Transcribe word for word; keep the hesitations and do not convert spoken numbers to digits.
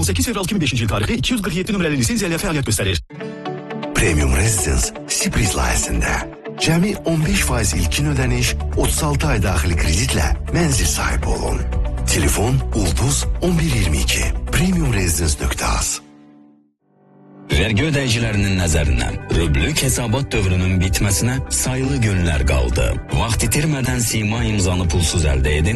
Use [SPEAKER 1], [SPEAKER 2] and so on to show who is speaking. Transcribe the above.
[SPEAKER 1] on sekiz fevral iki min beşinci yıl tarixli iki yüz qırx yeddi nömrəli lisenziyaya fəaliyyət göstərir.
[SPEAKER 2] Premium Residence sürpriz layihəsində cəmi on beş faiz ilkin ödəniş, otuz altı ay daxili kreditle mənzil sahibi olun. Telefon Ulduz on bir iyirmi iki. premium residence nöqtə az.
[SPEAKER 3] Vergi ödəyicilərinin nəzərindən rublük hesabat dövrünün bitməsinə sayılı günlər qaldı. Vaxt itirmədən Sima imzanı pulsuz əldə edin